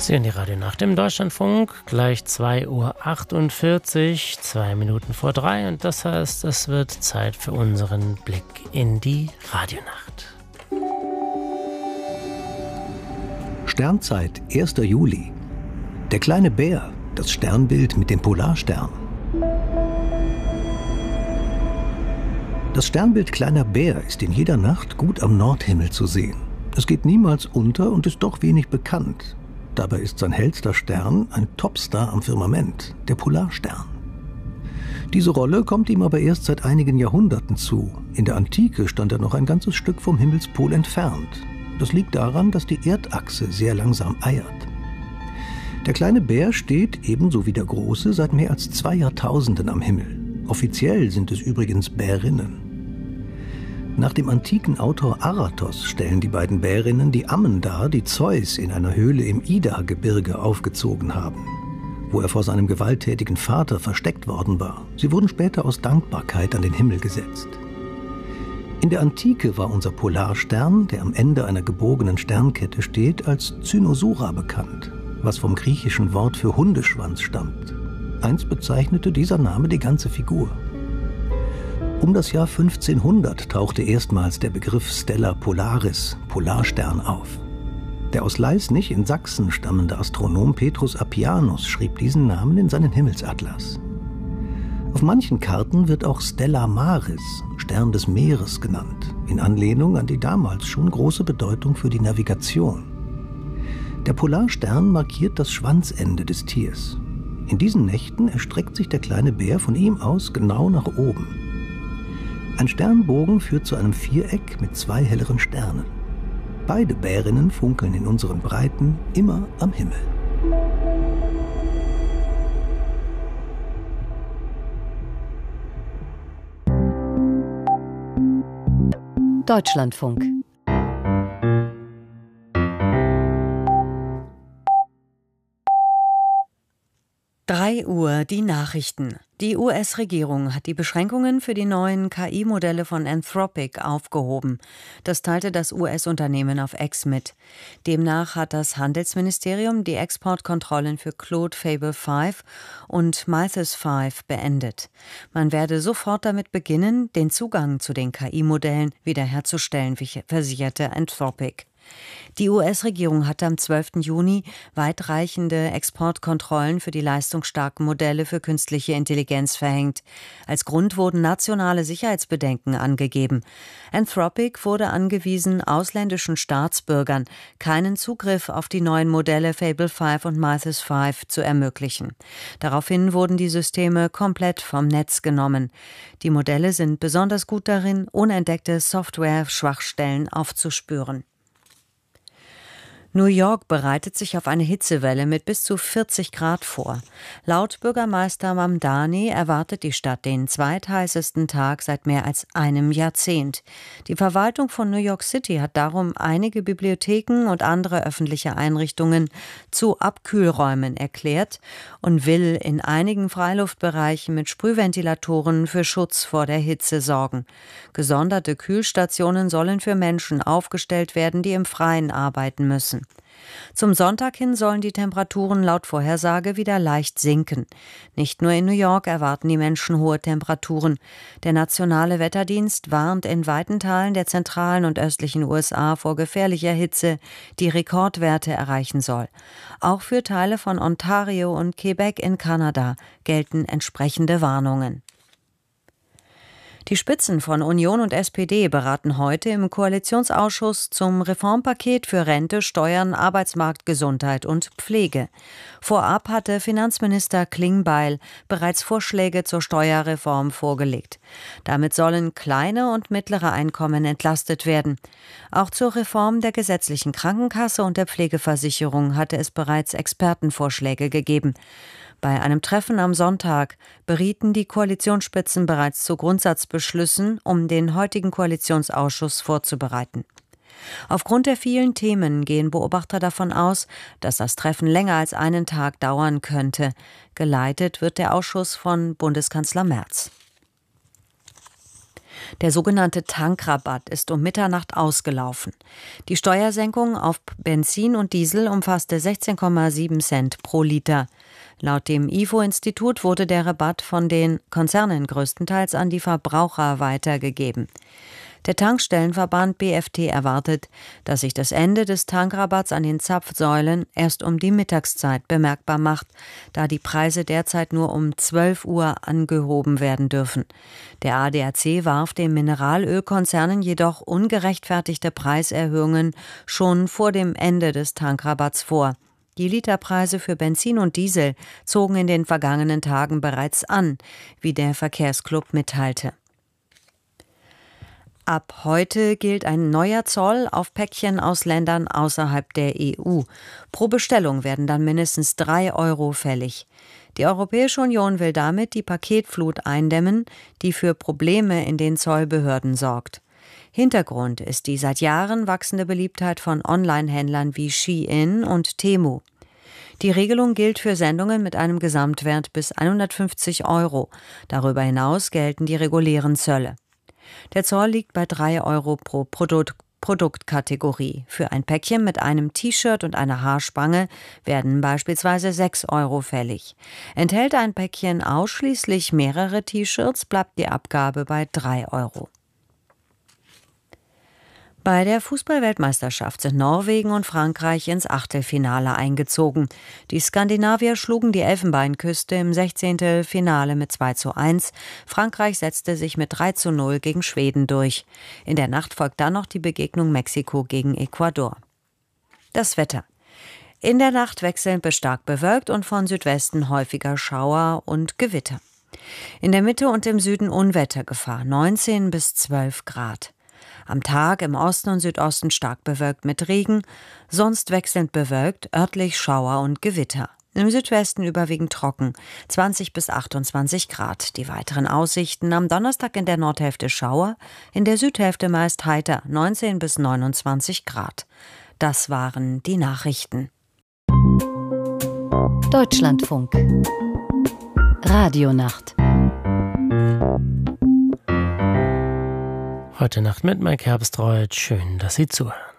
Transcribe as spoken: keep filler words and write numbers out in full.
Sie hören die Radionacht im Deutschlandfunk, gleich zwei Uhr achtundvierzig, zwei Minuten vor drei, und das heißt, es wird Zeit für unseren Blick in die Radionacht. Sternzeit, erster Juli. Der kleine Bär, das Sternbild mit dem Polarstern. Das Sternbild Kleiner Bär ist in jeder Nacht gut am Nordhimmel zu sehen. Es geht niemals unter und ist doch wenig bekannt. Dabei ist sein hellster Stern ein Topstar am Firmament, der Polarstern. Diese Rolle kommt ihm aber erst seit einigen Jahrhunderten zu. In der Antike stand er noch ein ganzes Stück vom Himmelspol entfernt. Das liegt daran, dass die Erdachse sehr langsam eiert. Der kleine Bär steht, ebenso wie der große, seit mehr als zwei Jahrtausenden am Himmel. Offiziell sind es übrigens Bärinnen. Nach dem antiken Autor Aratos stellen die beiden Bärinnen die Ammen dar, die Zeus in einer Höhle im Ida-Gebirge aufgezogen haben, wo er vor seinem gewalttätigen Vater versteckt worden war. Sie wurden später aus Dankbarkeit an den Himmel gesetzt. In der Antike war unser Polarstern, der am Ende einer gebogenen Sternkette steht, als Cynosura bekannt, was vom griechischen Wort für Hundeschwanz stammt. Einst bezeichnete dieser Name die ganze Figur. Um das Jahr fünfzehnhundert tauchte erstmals der Begriff Stella Polaris, Polarstern, auf. Der aus Leisnig in Sachsen stammende Astronom Petrus Appianus schrieb diesen Namen in seinen Himmelsatlas. Auf manchen Karten wird auch Stella Maris, Stern des Meeres, genannt, in Anlehnung an die damals schon große Bedeutung für die Navigation. Der Polarstern markiert das Schwanzende des Tiers. In diesen Nächten erstreckt sich der kleine Bär von ihm aus genau nach oben. Ein Sternbogen führt zu einem Viereck mit zwei helleren Sternen. Beide Bärinnen funkeln in unseren Breiten immer am Himmel. Deutschlandfunk. drei Uhr, die Nachrichten. Die U S-Regierung hat die Beschränkungen für die neuen K I-Modelle von Anthropic aufgehoben. Das teilte das U S-Unternehmen auf X mit. Demnach hat das Handelsministerium die Exportkontrollen für Claude Fable fünf und Mythos fünf beendet. Man werde sofort damit beginnen, den Zugang zu den K I-Modellen wiederherzustellen, versicherte Anthropic. Die U S-Regierung hatte am zwölften Juni weitreichende Exportkontrollen für die leistungsstarken Modelle für künstliche Intelligenz verhängt. Als Grund wurden nationale Sicherheitsbedenken angegeben. Anthropic wurde angewiesen, ausländischen Staatsbürgern keinen Zugriff auf die neuen Modelle Fable fünf und Mythos fünf zu ermöglichen. Daraufhin wurden die Systeme komplett vom Netz genommen. Die Modelle sind besonders gut darin, unentdeckte Software-Schwachstellen aufzuspüren. New York bereitet sich auf eine Hitzewelle mit bis zu vierzig Grad vor. Laut Bürgermeister Mamdani erwartet die Stadt den zweitheißesten Tag seit mehr als einem Jahrzehnt. Die Verwaltung von New York City hat darum einige Bibliotheken und andere öffentliche Einrichtungen zu Abkühlräumen erklärt und will in einigen Freiluftbereichen mit Sprühventilatoren für Schutz vor der Hitze sorgen. Gesonderte Kühlstationen sollen für Menschen aufgestellt werden, die im Freien arbeiten müssen. Zum Sonntag hin sollen die Temperaturen laut Vorhersage wieder leicht sinken. Nicht nur in New York erwarten die Menschen hohe Temperaturen. Der Nationale Wetterdienst warnt in weiten Teilen der zentralen und östlichen U S A vor gefährlicher Hitze, die Rekordwerte erreichen soll. Auch für Teile von Ontario und Quebec in Kanada gelten entsprechende Warnungen. Die Spitzen von Union und S P D beraten heute im Koalitionsausschuss zum Reformpaket für Rente, Steuern, Arbeitsmarkt, Gesundheit und Pflege. Vorab hatte Finanzminister Klingbeil bereits Vorschläge zur Steuerreform vorgelegt. Damit sollen kleine und mittlere Einkommen entlastet werden. Auch zur Reform der gesetzlichen Krankenkasse und der Pflegeversicherung hatte es bereits Expertenvorschläge gegeben. Bei einem Treffen am Sonntag berieten die Koalitionsspitzen bereits zu Grundsatzbeschlüssen, um den heutigen Koalitionsausschuss vorzubereiten. Aufgrund der vielen Themen gehen Beobachter davon aus, dass das Treffen länger als einen Tag dauern könnte. Geleitet wird der Ausschuss von Bundeskanzler Merz. Der sogenannte Tankrabatt ist um Mitternacht ausgelaufen. Die Steuersenkung auf Benzin und Diesel umfasste sechzehn Komma sieben Cent pro Liter. Laut dem I F O-Institut wurde der Rabatt von den Konzernen größtenteils an die Verbraucher weitergegeben. Der Tankstellenverband B F T erwartet, dass sich das Ende des Tankrabatts an den Zapfsäulen erst um die Mittagszeit bemerkbar macht, da die Preise derzeit nur um zwölf Uhr angehoben werden dürfen. Der A D A C warf den Mineralölkonzernen jedoch ungerechtfertigte Preiserhöhungen schon vor dem Ende des Tankrabatts vor. Die Literpreise für Benzin und Diesel zogen in den vergangenen Tagen bereits an, wie der Verkehrsclub mitteilte. Ab heute gilt ein neuer Zoll auf Päckchen aus Ländern außerhalb der E U. Pro Bestellung werden dann mindestens drei Euro fällig. Die Europäische Union will damit die Paketflut eindämmen, die für Probleme in den Zollbehörden sorgt. Hintergrund ist die seit Jahren wachsende Beliebtheit von Online-Händlern wie Shein und Temu. Die Regelung gilt für Sendungen mit einem Gesamtwert bis hundertfünfzig Euro. Darüber hinaus gelten die regulären Zölle. Der Zoll liegt bei drei Euro pro Produkt, Produktkategorie. Für ein Päckchen mit einem T-Shirt und einer Haarspange werden beispielsweise sechs Euro fällig. Enthält ein Päckchen ausschließlich mehrere T-Shirts, bleibt die Abgabe bei drei Euro. Bei der Fußball-Weltmeisterschaft sind Norwegen und Frankreich ins Achtelfinale eingezogen. Die Skandinavier schlugen die Elfenbeinküste im Sechzehntelfinale mit zwei zu eins. Frankreich setzte sich mit drei zu null gegen Schweden durch. In der Nacht folgt dann noch die Begegnung Mexiko gegen Ecuador. Das Wetter. In der Nacht wechselnd bis stark bewölkt und von Südwesten häufiger Schauer und Gewitter. In der Mitte und im Süden Unwettergefahr, neunzehn bis zwölf Grad. Am Tag im Osten und Südosten stark bewölkt mit Regen, sonst wechselnd bewölkt, örtlich Schauer und Gewitter. Im Südwesten überwiegend trocken, zwanzig bis achtundzwanzig Grad. Die weiteren Aussichten: am Donnerstag in der Nordhälfte Schauer, in der Südhälfte meist heiter, neunzehn bis neunundzwanzig Grad. Das waren die Nachrichten. Deutschlandfunk Radionacht. Heute Nacht mit Mike Herbstreuth. Schön, dass Sie zuhören.